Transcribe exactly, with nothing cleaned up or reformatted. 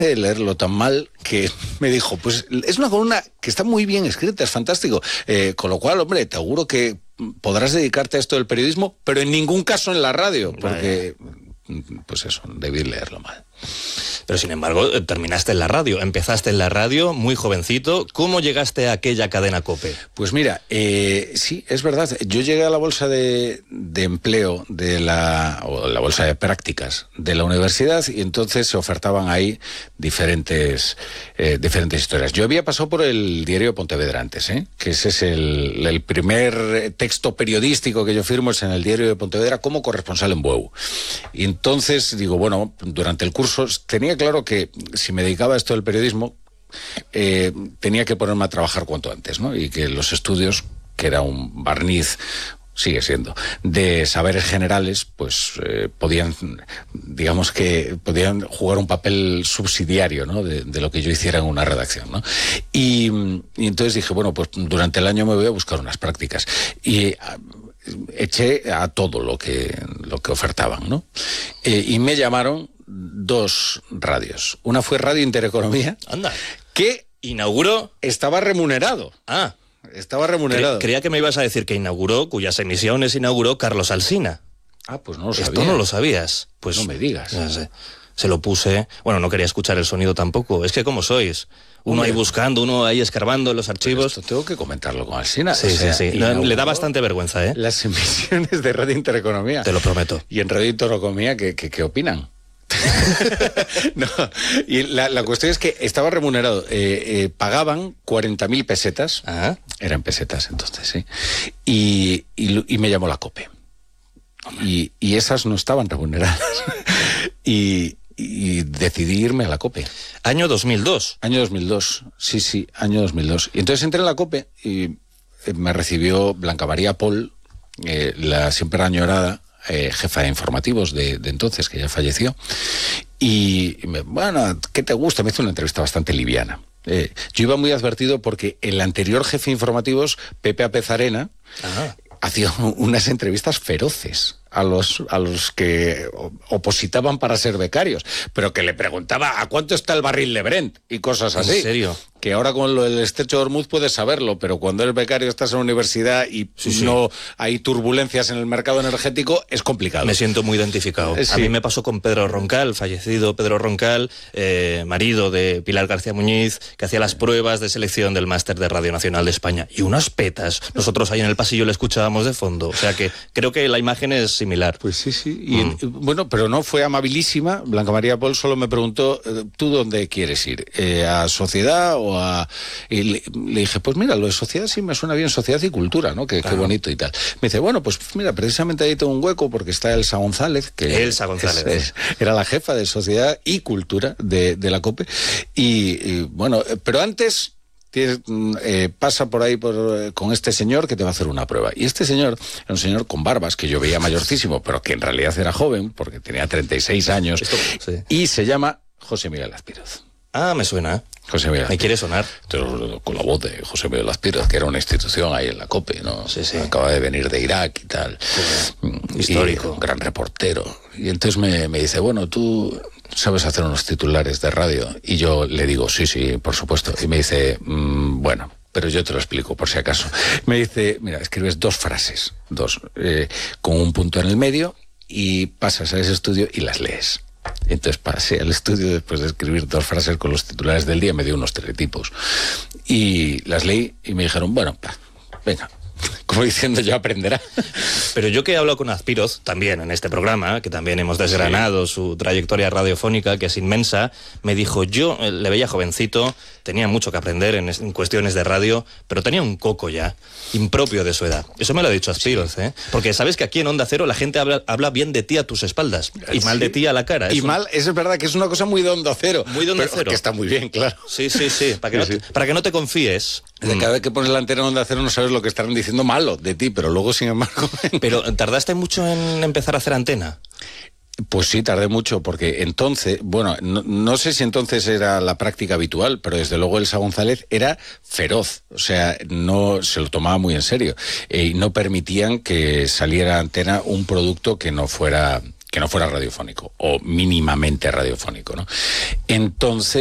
de leerlo tan mal que me dijo, pues es una columna que está muy bien escrita, es fantástico, eh, con lo cual, hombre, te auguro que podrás dedicarte a esto del periodismo, pero en ningún caso en la radio, porque, pues eso, debí leerlo mal. Pero sin embargo, terminaste en la radio, empezaste en la radio muy jovencito. ¿Cómo llegaste a aquella cadena COPE? Pues mira, eh, sí, es verdad. Yo llegué a la bolsa de, de empleo de la, o la bolsa de prácticas de la universidad y entonces se ofertaban ahí diferentes, eh, diferentes historias. Yo había pasado por el diario de Pontevedra antes, ¿eh? que ese es el, el primer texto periodístico que yo firmo, es en el diario de Pontevedra como corresponsal en Bueu. Y entonces digo, bueno, durante el curso tenía claro que si me dedicaba a esto del periodismo, eh, tenía que ponerme a trabajar cuanto antes, ¿no? Y que los estudios, que era un barniz, sigue siendo, de saberes generales, pues eh, podían, digamos que podían jugar un papel subsidiario, ¿no? De, de lo que yo hiciera en una redacción, ¿no? Y, y entonces dije, bueno, pues durante el año me voy a buscar unas prácticas. Y eché a todo lo que, lo que ofertaban, ¿no? Eh, y me llamaron dos radios. Una fue Radio Intereconomía. Anda. Que inauguró. Estaba remunerado. Ah. Estaba remunerado. Cre- creía que me ibas a decir que inauguró, cuyas emisiones inauguró Carlos Alsina. Ah, pues no lo sabía. Esto no lo sabías. Pues no me digas. Ya sé. Se lo puse. Bueno, no quería escuchar el sonido tampoco. Es que ¿cómo sois? Uno ahí buscando, uno ahí escarbando en los archivos. Esto tengo que comentarlo con Alsina. Sí, o sea, sí, sí. No, le da bastante vergüenza, ¿eh? Las emisiones de Radio Intereconomía. Te lo prometo. Y en Radio Intereconomía, ¿qué, qué, qué opinan? No, y la, la cuestión es que estaba remunerado. Eh, eh, pagaban cuarenta mil pesetas. Ajá. Eran pesetas entonces, sí. Y, y, y me llamó la COPE. Y, y esas no estaban remuneradas. y... y decidí irme a la COPE. ¿Año dos mil dos? Año dos mil dos, sí, sí, año dos mil dos. Y entonces entré en la COPE y me recibió Blanca María Pol, eh, la siempre añorada eh, jefa de informativos de, de entonces, que ya falleció. Y, y me, bueno, ¿qué te gusta? Me hizo una entrevista bastante liviana. Eh, yo iba muy advertido porque el anterior jefe de informativos, Pepe Apezarena, Ajá. hacía unas entrevistas feroces a los a los que opositaban para ser becarios, pero que le preguntaba a cuánto está el barril de Brent y cosas así. ¿En serio? Que ahora con lo del estrecho de Hormuz puedes saberlo, pero cuando eres becario, estás en la universidad y sí, sí. no hay turbulencias en el mercado energético, es complicado. Me siento muy identificado. Sí. A mí me pasó con Pedro Roncal, fallecido Pedro Roncal, eh, marido de Pilar García Muñiz, que hacía las pruebas de selección del máster de Radio Nacional de España. Y unas petas. Nosotros ahí en el pasillo le escuchábamos de fondo. O sea que creo que la imagen es similar. Pues sí, sí. Y mm. en, bueno, pero no, fue amabilísima. Blanca María Pol solo me preguntó, ¿tú dónde quieres ir? Eh, ¿A Sociedad o a...? Y le, le dije, pues mira, lo de Sociedad sí me suena bien, Sociedad y Cultura, ¿no? Que, claro. Qué bonito y tal. Me dice, bueno, pues mira, precisamente ahí tengo un hueco porque está Elsa González, que Elsa González. Es, es, era la jefa de Sociedad y Cultura de, de la COPE. Y, y bueno, pero antes... Tienes, eh, pasa por ahí por, eh, con este señor que te va a hacer una prueba. Y este señor era un señor con barbas, que yo veía mayorcísimo, pero que en realidad era joven, porque tenía treinta y seis años. Esto, sí. Y se llama José Miguel Azpiroz. Ah, me suena. José Miguel Me quiere sonar. Entonces, con la voz de José Miguel Azpiroz, que era una institución ahí en la COPE, ¿no? Sí, sí. Acaba de venir de Irak y tal. Sí. Histórico. Y un gran reportero. Y entonces me, me dice, bueno, tú... ¿sabes hacer unos titulares de radio? Y yo le digo, sí, sí, por supuesto. Y me dice, mmm, bueno, pero yo te lo explico por si acaso. Me dice, mira, escribes dos frases, dos, eh, con un punto en el medio y pasas a ese estudio y las lees. Entonces pasé al estudio después de escribir dos frases con los titulares del día, me dio unos teletipos. Y las leí y me dijeron, bueno, pa, venga. Como diciendo, ya aprenderá. Pero yo que he hablado con Azpiroz, también en este programa, que también hemos desgranado sí. su trayectoria radiofónica, que es inmensa, me dijo, yo le veía jovencito, tenía mucho que aprender en, en cuestiones de radio, pero tenía un coco ya, impropio de su edad. Eso me lo ha dicho Azpiroz, sí. ¿eh? Porque sabes que aquí en Onda Cero la gente habla, habla bien de ti a tus espaldas, y mal sí. de ti a la cara. Y es mal, un... eso es verdad que es una cosa muy de Onda Cero. Muy de Onda pero, Cero. Que está muy bien, claro. Sí, sí, sí, para que, sí, no, te, sí. Para que no te confíes. De cada vez que pones la antena en Onda Cero no sabes lo que estarán diciendo malo de ti, pero luego, sin embargo... ¿Pero tardaste mucho en empezar a hacer antena? Pues sí, tardé mucho, porque entonces, bueno, no, no sé si entonces era la práctica habitual, pero desde luego Elsa González era feroz, o sea, no se lo tomaba muy en serio, eh, y no permitían que saliera a antena un producto que no fuera... que no fuera radiofónico, o mínimamente radiofónico, ¿no? Entonces